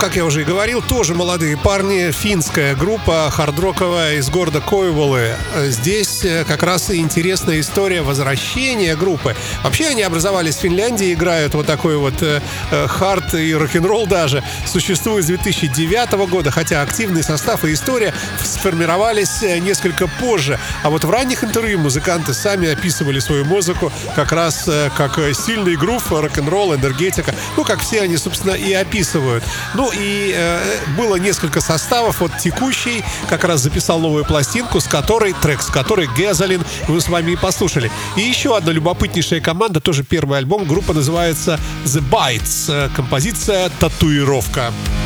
как я уже и говорил, тоже молодые парни, финская группа хард-роковая из города Коивалы. Здесь как раз и интересная история возвращения группы. Вообще они образовались в Финляндии, играют вот такой вот хард и рок-н-ролл даже. Существует с 2009 года, хотя активный состав и история сформировались несколько позже. А вот в ранних интервью музыканты сами описывали свою музыку как раз как сильный грув, рок-н-ролл, энергетика. Ну, как все они, собственно, и описывают. Ну, и было несколько составов. Вот текущий как раз записал новую пластинку, трек с которой «Газолин» мы с вами и послушали. И еще одна любопытнейшая команда, тоже первый альбом. Группа называется The Bites. Композиция «Татуировка».